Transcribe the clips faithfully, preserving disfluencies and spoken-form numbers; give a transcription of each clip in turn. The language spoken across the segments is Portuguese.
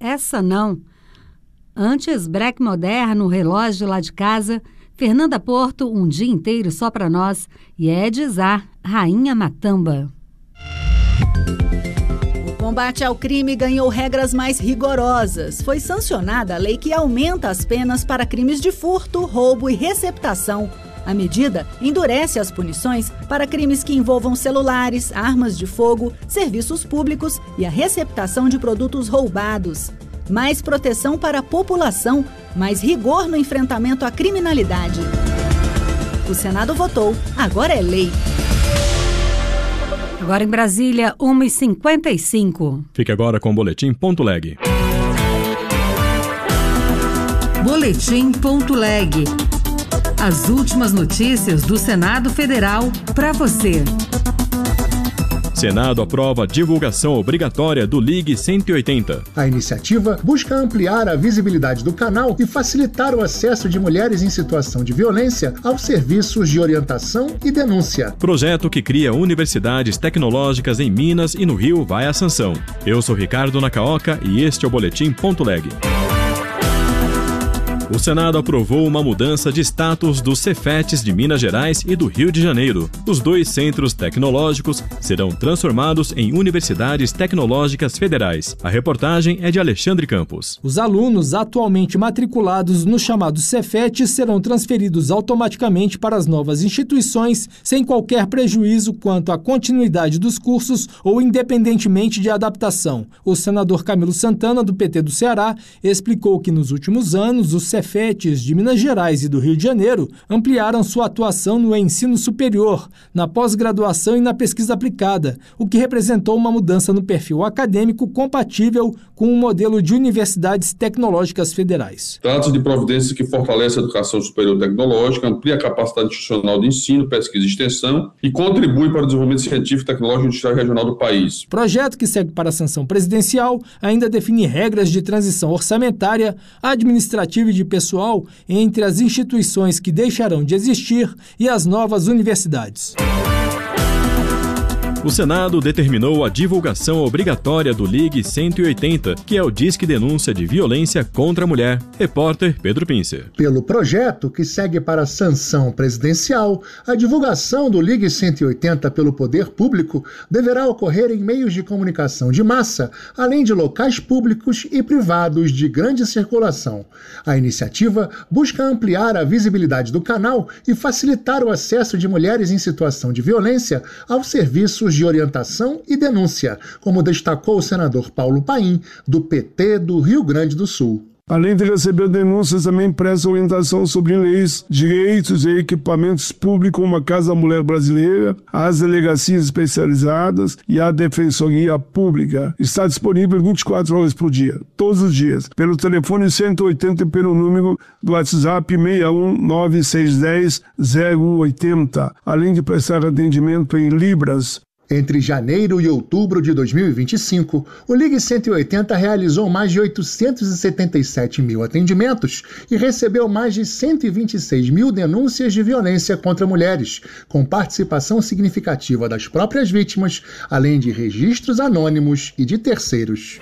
essa não. Antes, break moderno, relógio lá de casa, Fernanda Porto, um dia inteiro só pra nós, e Ed Zá, Rainha Matamba. O combate ao crime ganhou regras mais rigorosas. Foi sancionada a lei que aumenta as penas para crimes de furto, roubo e receptação. A medida endurece as punições para crimes que envolvam celulares, armas de fogo, serviços públicos e a receptação de produtos roubados. Mais proteção para a população, mais rigor no enfrentamento à criminalidade. O Senado votou, agora é lei. Agora em Brasília, uma e cinquenta e cinco. Fique agora com o Boletim Ponto Leg. Boletim Ponto Leg. As últimas notícias do Senado Federal para você. Senado aprova a divulgação obrigatória do Ligue cento e oitenta. A iniciativa busca ampliar a visibilidade do canal e facilitar o acesso de mulheres em situação de violência aos serviços de orientação e denúncia. Projeto que cria universidades tecnológicas em Minas e no Rio vai à sanção. Eu sou Ricardo Nacaoca e este é o Boletim Ponto Leg. O Senado aprovou uma mudança de status dos Cefetes de Minas Gerais e do Rio de Janeiro. Os dois centros tecnológicos serão transformados em universidades tecnológicas federais. A reportagem é de Alexandre Campos. Os alunos atualmente matriculados nos chamados Cefetes serão transferidos automaticamente para as novas instituições, sem qualquer prejuízo quanto à continuidade dos cursos ou independentemente de adaptação. O senador Camilo Santana, do P T do Ceará, explicou que nos últimos anos os Cefetes Cefetes de Minas Gerais e do Rio de Janeiro ampliaram sua atuação no ensino superior, na pós-graduação e na pesquisa aplicada, o que representou uma mudança no perfil acadêmico compatível com o modelo de universidades tecnológicas federais. Trata-se de providências que fortalecem a educação superior tecnológica, amplia a capacidade institucional de ensino, pesquisa e extensão e contribui para o desenvolvimento científico, tecnológico e industrial regional do país. Projeto que segue para a sanção presidencial ainda define regras de transição orçamentária, administrativa e de pessoal entre as instituições que deixarão de existir e as novas universidades. O Senado determinou a divulgação obrigatória do Ligue cento e oitenta, que é o Disque Denúncia de Violência contra a Mulher. Repórter Pedro Pincer. Pelo projeto, que segue para a sanção presidencial, a divulgação do Ligue cento e oitenta pelo poder público deverá ocorrer em meios de comunicação de massa, além de locais públicos e privados de grande circulação. A iniciativa busca ampliar a visibilidade do canal e facilitar o acesso de mulheres em situação de violência aos serviços de orientação e denúncia, como destacou o senador Paulo Paim, do P T do Rio Grande do Sul. Além de receber denúncias, também presta orientação sobre leis, direitos e equipamentos públicos, como a Casa Mulher Brasileira, as delegacias especializadas e a Defensoria Pública. Está disponível vinte e quatro horas por dia, todos os dias, pelo telefone cento e oitenta e pelo número do WhatsApp seis um nove seis um zero zero oito zero, além de prestar atendimento em Libras. Entre janeiro e outubro de dois mil e vinte e cinco, o Ligue cento e oitenta realizou mais de oitocentos e setenta e sete mil atendimentos e recebeu mais de cento e vinte e seis mil denúncias de violência contra mulheres, com participação significativa das próprias vítimas, além de registros anônimos e de terceiros.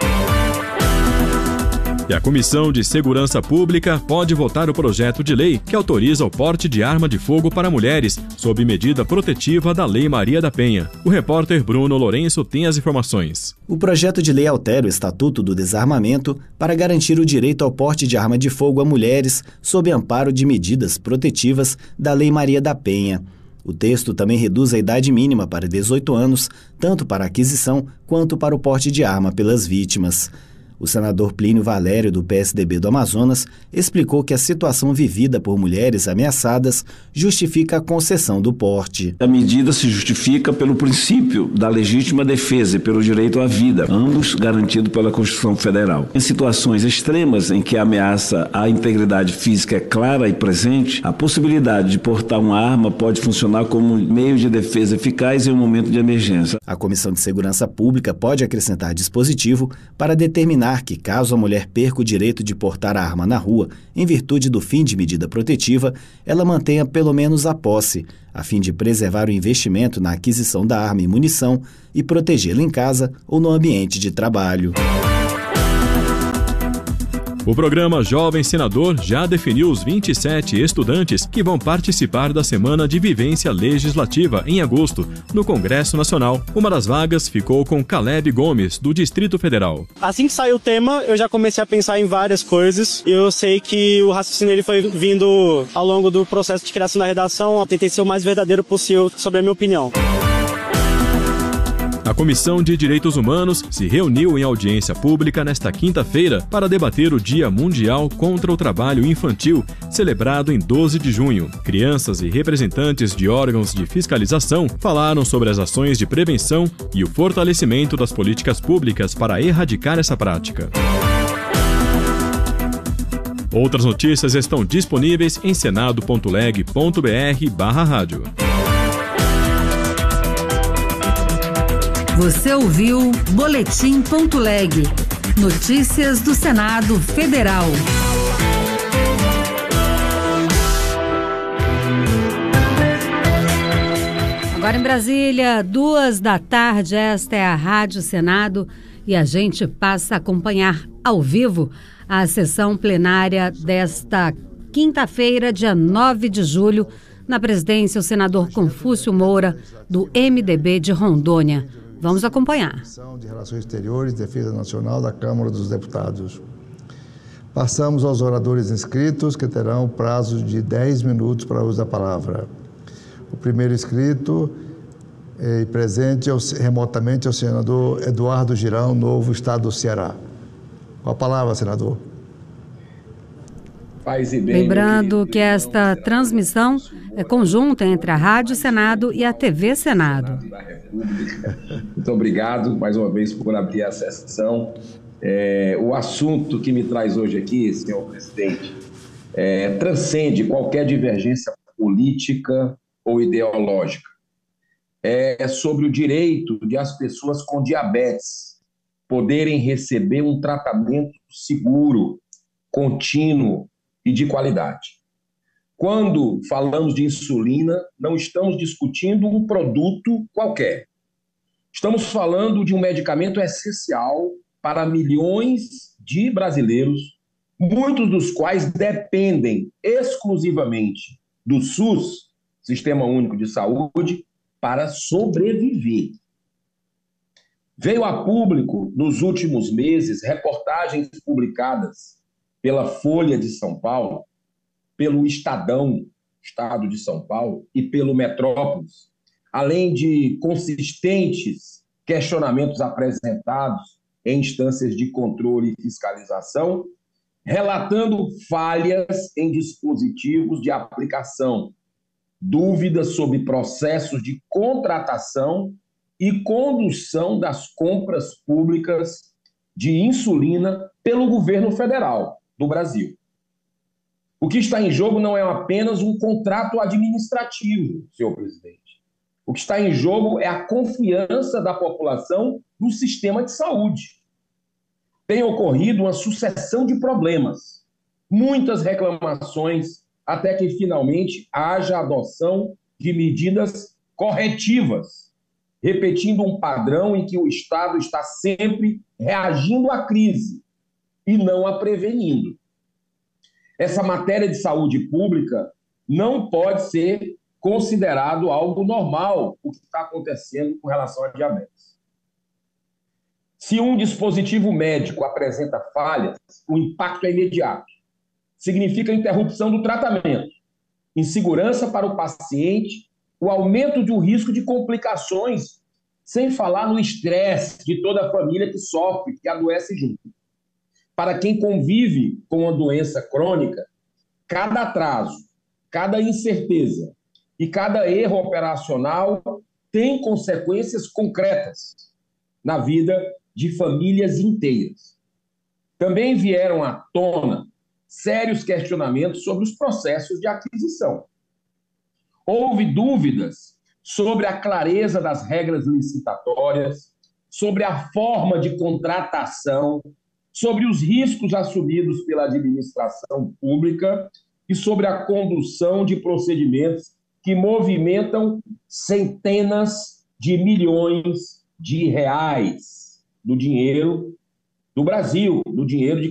E a Comissão de Segurança Pública pode votar o projeto de lei que autoriza o porte de arma de fogo para mulheres, sob medida protetiva da Lei Maria da Penha. O repórter Bruno Lourenço tem as informações. O projeto de lei altera o Estatuto do Desarmamento para garantir o direito ao porte de arma de fogo a mulheres, sob amparo de medidas protetivas da Lei Maria da Penha. O texto também reduz a idade mínima para dezoito anos, tanto para a aquisição quanto para o porte de arma pelas vítimas. O senador Plínio Valério, do P S D B do Amazonas, explicou que a situação vivida por mulheres ameaçadas justifica a concessão do porte. A medida se justifica pelo princípio da legítima defesa e pelo direito à vida, ambos garantidos pela Constituição Federal. Em situações extremas em que a ameaça à integridade física é clara e presente, a possibilidade de portar uma arma pode funcionar como meio de defesa eficaz em um momento de emergência. A Comissão de Segurança Pública pode acrescentar dispositivo para determinar que, caso a mulher perca o direito de portar a arma na rua, em virtude do fim de medida protetiva, ela mantenha pelo menos a posse, a fim de preservar o investimento na aquisição da arma e munição e protegê-la em casa ou no ambiente de trabalho. O programa Jovem Senador já definiu os vinte e sete estudantes que vão participar da Semana de Vivência Legislativa em agosto, no Congresso Nacional. Uma das vagas ficou com Caleb Gomes, do Distrito Federal. Assim que saiu o tema, eu já comecei a pensar em várias coisas. Eu sei que o raciocínio ele foi vindo ao longo do processo de criação da redação. Eu tentei ser o mais verdadeiro possível sobre a minha opinião. A Comissão de Direitos Humanos se reuniu em audiência pública nesta quinta-feira para debater o Dia Mundial contra o Trabalho Infantil, celebrado em doze de junho. Crianças e representantes de órgãos de fiscalização falaram sobre as ações de prevenção e o fortalecimento das políticas públicas para erradicar essa prática. Outras notícias estão disponíveis em senado ponto leg ponto br barra rádio. Você ouviu Boletim ponto leg. Notícias do Senado Federal. Agora em Brasília, duas da tarde, esta é a Rádio Senado e a gente passa a acompanhar ao vivo a sessão plenária desta quinta-feira, dia nove de julho, na presidência o senador Confúcio Moura, do M D B de Rondônia. Vamos acompanhar. Comissão de Relações Exteriores e Defesa Nacional da Câmara dos Deputados. Passamos aos oradores inscritos, que terão prazo de dez minutos para o uso da palavra. O primeiro inscrito e presente remotamente é o senador Eduardo Girão, Novo Estado do Ceará. Com a palavra, senador. Paz e bem, lembrando que esta transmissão é conjunta entre a Rádio Senado e a T V Senado. Muito obrigado mais uma vez por abrir a sessão. É, o assunto que me traz hoje aqui, senhor presidente, é, transcende qualquer divergência política ou ideológica. É sobre o direito de as pessoas com diabetes poderem receber um tratamento seguro, contínuo e de qualidade. Quando falamos de insulina, não estamos discutindo um produto qualquer. Estamos falando de um medicamento essencial para milhões de brasileiros, muitos dos quais dependem exclusivamente do SUS, Sistema Único de Saúde, para sobreviver. Veio a público, nos últimos meses, reportagens publicadas pela Folha de São Paulo, pelo Estadão, Estado de São Paulo, e pelo Metrópolis, além de consistentes questionamentos apresentados em instâncias de controle e fiscalização, relatando falhas em dispositivos de aplicação, dúvidas sobre processos de contratação e condução das compras públicas de insulina pelo governo federal do Brasil. O que está em jogo não é apenas um contrato administrativo, senhor presidente. O que está em jogo é a confiança da população no sistema de saúde. Tem ocorrido uma sucessão de problemas, muitas reclamações, até que finalmente haja a adoção de medidas corretivas, repetindo um padrão em que o Estado está sempre reagindo à crise e não a prevenindo. Essa matéria de saúde pública não pode ser considerado algo normal, o que está acontecendo com relação à diabetes. Se um dispositivo médico apresenta falhas, o impacto é imediato. Significa interrupção do tratamento, insegurança para o paciente, o aumento de um risco de complicações, sem falar no estresse de toda a família que sofre, que adoece junto. Para quem convive com uma doença crônica, cada atraso, cada incerteza e cada erro operacional tem consequências concretas na vida de famílias inteiras. Também vieram à tona sérios questionamentos sobre os processos de aquisição. Houve dúvidas sobre a clareza das regras licitatórias, sobre a forma de contratação, sobre os riscos assumidos pela administração pública e sobre a condução de procedimentos que movimentam centenas de milhões de reais do dinheiro do Brasil, do dinheiro de